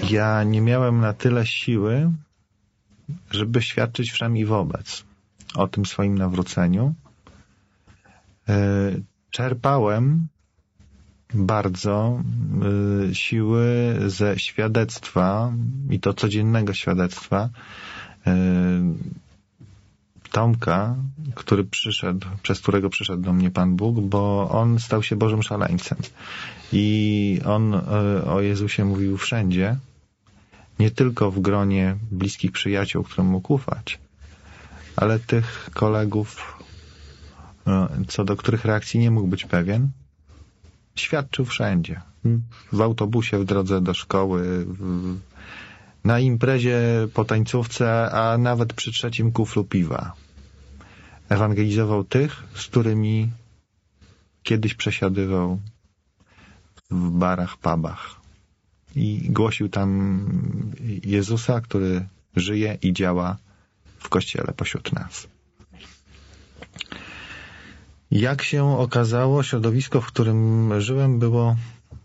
ja nie miałem na tyle siły, żeby świadczyć wszem i wobec o tym swoim nawróceniu. Czerpałem bardzo siły ze świadectwa, i to codziennego świadectwa Tomka, który przyszedł, przez którego przyszedł do mnie Pan Bóg, bo on stał się Bożym szaleńcem. I on o Jezusie mówił wszędzie, nie tylko w gronie bliskich przyjaciół, którym mógł ufać, ale tych kolegów, co do których reakcji nie mógł być pewien, świadczył wszędzie. W autobusie, w drodze do szkoły, na imprezie, po tańcówce, a nawet przy 3. kuflu piwa. Ewangelizował tych, z którymi kiedyś przesiadywał w barach, pubach. I głosił tam Jezusa, który żyje i działa w Kościele pośród nas. Jak się okazało, środowisko, w którym żyłem, było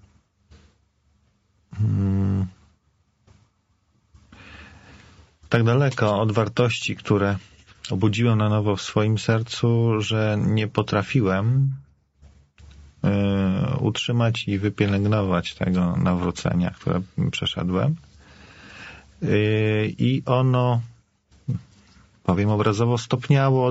tak daleko od wartości, które obudziłem na nowo w swoim sercu, że nie potrafiłem utrzymać i wypielęgnować tego nawrócenia, które przeszedłem. I ono, powiem obrazowo, stopniało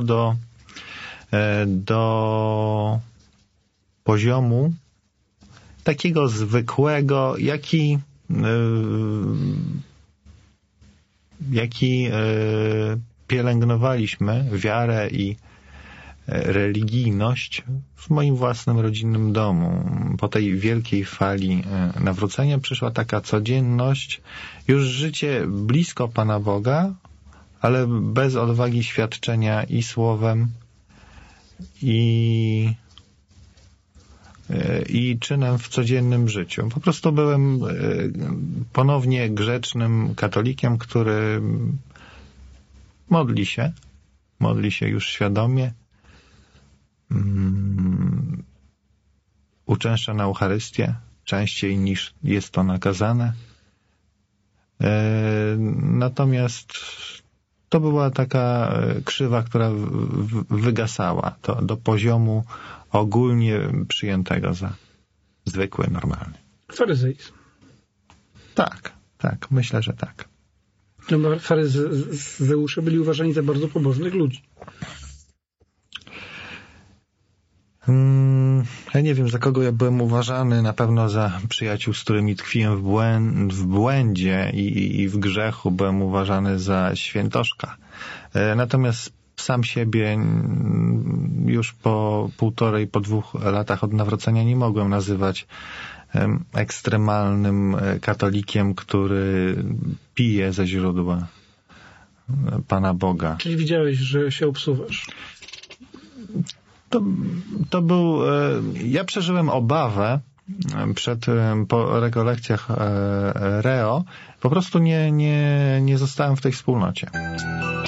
do poziomu takiego zwykłego, jaki pielęgnowaliśmy wiarę i religijność w moim własnym rodzinnym domu. Po tej wielkiej fali nawrócenia przyszła taka codzienność, już życie blisko Pana Boga, ale bez odwagi świadczenia i słowem, i czynem w codziennym życiu. Po prostu byłem ponownie grzecznym katolikiem, który modli się już świadomie, uczęszcza na Eucharystię częściej niż jest to nakazane. Natomiast to była taka krzywa, która wygasała do poziomu ogólnie przyjętego za zwykły, normalny. Faryzeizm. Tak, myślę, że tak. No, faryzeusze byli uważani za bardzo pobożnych ludzi. Ja nie wiem, za kogo ja byłem uważany. Na pewno za przyjaciół, z którymi tkwiłem w błędzie i w grzechu. Byłem uważany za świętoszka. Natomiast sam siebie już po 1,5, po 2 latach od nawrócenia nie mogłem nazywać ekstremalnym katolikiem, który pije ze źródła Pana Boga. Czyli widziałeś, że się obsuwasz? To był... Ja przeżyłem obawę po rekolekcjach Reo. Po prostu nie zostałem w tej wspólnocie.